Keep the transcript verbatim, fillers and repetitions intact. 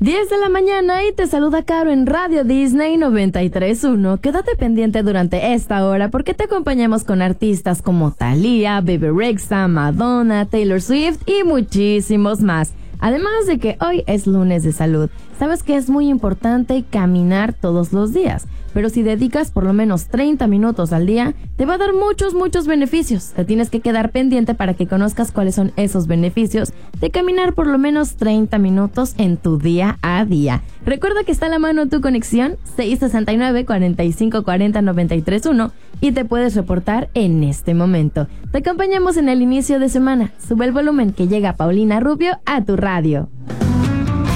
diez de la mañana y te saluda Caro en Radio Disney noventa y tres punto uno. Quédate pendiente durante esta hora porque te acompañamos con artistas como Thalía, Bebe Rexha, Madonna, Taylor Swift y muchísimos más. Además de que hoy es lunes de salud. Sabes que es muy importante caminar todos los días, pero si dedicas por lo menos treinta minutos al día, te va a dar muchos, muchos beneficios. Te tienes que quedar pendiente para que conozcas cuáles son esos beneficios de caminar por lo menos treinta minutos en tu día a día. Recuerda que está a la mano tu conexión seis sesenta y nueve, cuarenta y cinco cuarenta, noventa y tres uno y te puedes reportar en este momento. Te acompañamos en el inicio de semana. Sube el volumen que llega Paulina Rubio a tu radio.